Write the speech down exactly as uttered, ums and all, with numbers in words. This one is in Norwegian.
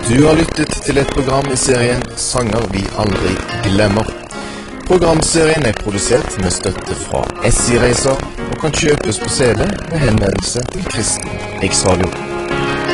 Du har lyttet til et program i serien Sanger vi aldri glemmer. Programserien er produsert med støtte fra S I Reiser og kan kjøpes på C D med henvendelse til Kristen Riksradio.